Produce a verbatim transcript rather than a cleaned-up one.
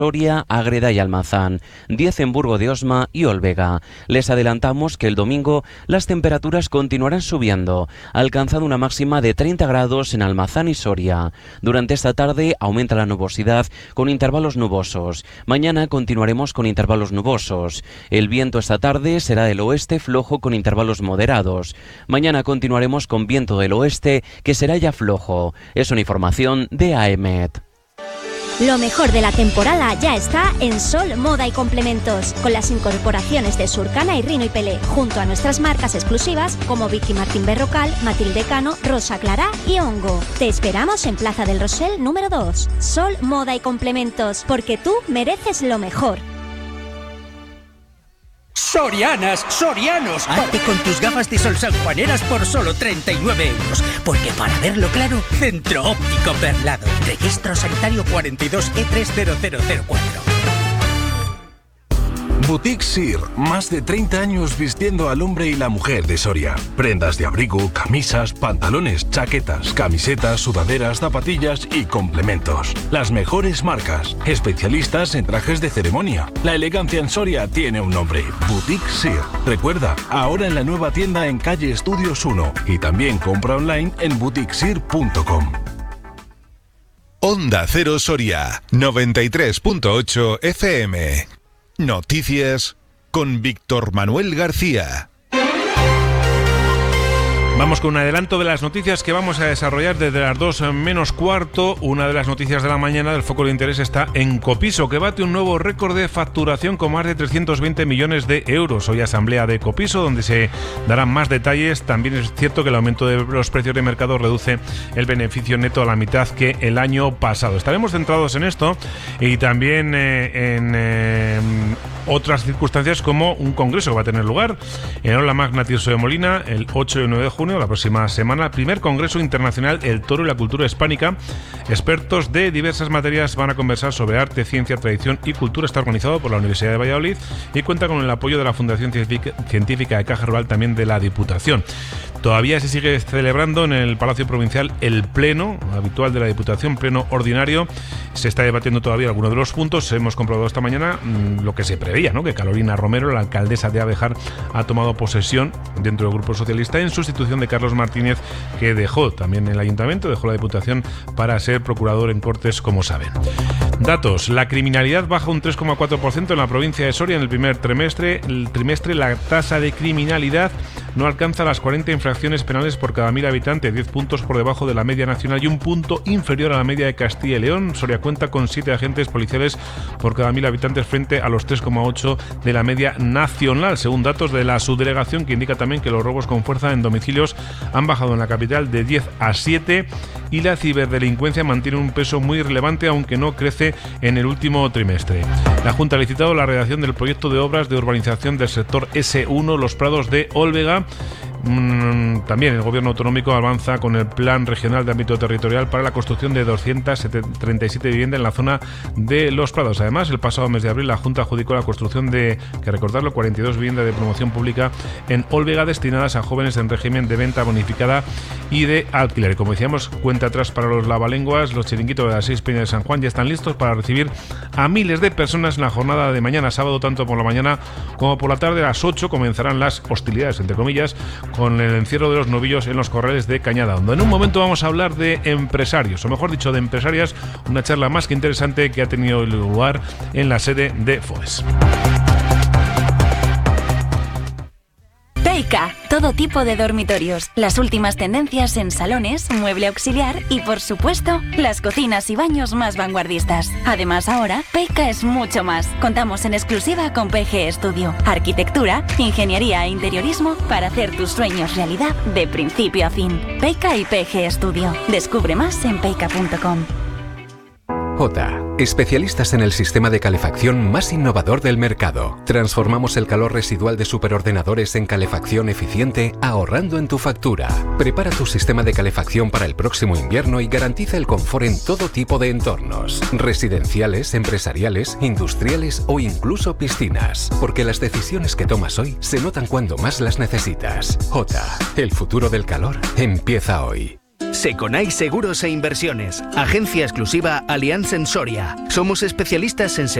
Soria, Ágreda y Almazán, diez en Burgo de Osma y Olvega. Les adelantamos que el domingo las temperaturas continuarán subiendo, alcanzando una máxima de treinta grados en Almazán y Soria. Durante esta tarde aumenta la nubosidad con intervalos nubosos. Mañana continuaremos con intervalos nubosos. El viento esta tarde será del oeste flojo con intervalos moderados. Mañana continuaremos con viento del oeste que será ya flojo. Es una información de AEMET. Lo mejor de la temporada ya está en Sol Moda y Complementos, con las incorporaciones de Surcana y Rino y Pelé, junto a nuestras marcas exclusivas como Vicky Martín Berrocal, Matilde Cano, Rosa Clara y Hongo. Te esperamos en Plaza del Rosell número dos. Sol Moda y Complementos, porque tú mereces lo mejor. Sorianas, sorianos, hazte con tus gafas de sol sanjuaneras por solo treinta y nueve euros. Porque para verlo claro, Centro Óptico Perlado. Registro sanitario cuarenta y dos E tres cero cero cero cuatro. Boutique Sir, más de treinta años vistiendo al hombre y la mujer de Soria. Prendas de abrigo, camisas, pantalones, chaquetas, camisetas, sudaderas, zapatillas y complementos. Las mejores marcas, especialistas en trajes de ceremonia. La elegancia en Soria tiene un nombre, Boutique Sir. Recuerda, ahora en la nueva tienda en calle Estudios uno y también compra online en boutique sir punto com. Onda Cero Soria, noventa y tres punto ocho F M. Noticias con Víctor Manuel García. Vamos con un adelanto de las noticias que vamos a desarrollar desde las dos menos cuarto. Una de las noticias de la mañana del foco de interés está en Copiso, que bate un nuevo récord de facturación con más de trescientos veinte millones de euros. Hoy asamblea de Copiso, donde se darán más detalles. También es cierto que el aumento de los precios de mercado reduce el beneficio neto a la mitad que el año pasado. Estaremos centrados en esto y también eh, en eh, otras circunstancias, como un congreso que va a tener lugar en Aula Magna Tirso de Molina el ocho y nueve de junio, la próxima semana, el primer Congreso Internacional El Toro y la Cultura Hispánica. Expertos de diversas materias van a conversar sobre arte, ciencia, tradición y cultura. Está organizado por la Universidad de Valladolid y cuenta con el apoyo de la Fundación Científica de Caja Rural, también de la Diputación. Todavía se sigue celebrando en el Palacio Provincial el pleno habitual de la Diputación, pleno ordinario. Se está debatiendo todavía algunos de los puntos. Hemos comprobado esta mañana mmm, lo que se preveía, ¿no? Que Carolina Romero, la alcaldesa de Abejar, ha tomado posesión dentro del Grupo Socialista en sustitución de Carlos Martínez, que dejó también el Ayuntamiento, dejó la Diputación para ser procurador en Cortes, como saben. Datos. La criminalidad baja un tres coma cuatro por ciento en la provincia de Soria en el primer trimestre. El trimestre la tasa de criminalidad no alcanza las cuarenta infracciones penales por cada mil habitantes, diez puntos por debajo de la media nacional y un punto inferior a la media de Castilla y León. Soria cuenta con siete agentes policiales por cada mil habitantes frente a los tres coma ocho de la media nacional, según datos de la subdelegación, que indica también que los robos con fuerza en domicilios han bajado en la capital de diez a siete y la ciberdelincuencia mantiene un peso muy relevante, aunque no crece en el último trimestre. La Junta ha licitado la redacción del proyecto de obras de urbanización del sector ese uno, Los Prados de Olvega. También el Gobierno autonómico avanza con el Plan Regional de Ámbito Territorial para la construcción de doscientas treinta y siete viviendas en la zona de Los Prados. Además, el pasado mes de abril la Junta adjudicó la construcción de, que recordarlo, cuarenta y dos viviendas de promoción pública en Olvega destinadas a jóvenes en régimen de venta bonificada y de alquiler. Como decíamos, cuenta atrás para los lavalenguas. Los chiringuitos de las seis Peñas de San Juan ya están listos para recibir a miles de personas en la jornada de mañana sábado. Tanto por la mañana como por la tarde, a las ocho comenzarán las hostilidades, entre comillas, con el encierro de los novillos en los corrales de Cañada Hondo. En un momento vamos a hablar de empresarios, o mejor dicho, de empresarias, una charla más que interesante que ha tenido lugar en la sede de FOES. Peica, todo tipo de dormitorios, las últimas tendencias en salones, mueble auxiliar y, por supuesto, las cocinas y baños más vanguardistas. Además, ahora, Peica es mucho más. Contamos en exclusiva con P G Studio, arquitectura, ingeniería e interiorismo para hacer tus sueños realidad de principio a fin. Peica y P G Studio. Descubre más en peica punto com. J, especialistas en el sistema de calefacción más innovador del mercado. Transformamos el calor residual de superordenadores en calefacción eficiente, ahorrando en tu factura. Prepara tu sistema de calefacción para el próximo invierno y garantiza el confort en todo tipo de entornos, residenciales, empresariales, industriales o incluso piscinas. Porque las decisiones que tomas hoy se notan cuando más las necesitas. J, el futuro del calor empieza hoy. Seconai Seguros e Inversiones. Agencia exclusiva Allianz en Soria. Somos especialistas en seguros